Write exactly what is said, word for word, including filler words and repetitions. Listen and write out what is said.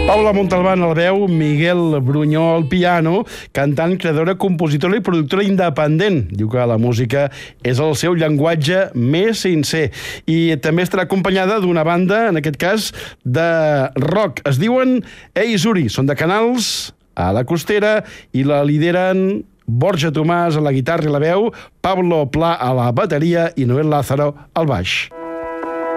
Paula Montalbán a la veu, Miguel Brunyó al piano, cantant, creadora, compositora i productora independent. Diu que la música és el seu llenguatge més sincer. I també estarà acompanyada d'una banda, en aquest cas, de rock. Es diuen Ei Zuri, són de Canals, a la Costera, i la lideren Borja Tomàs a la guitarra i la veu, Pablo Pla a la bateria i Noel Lázaro al baix.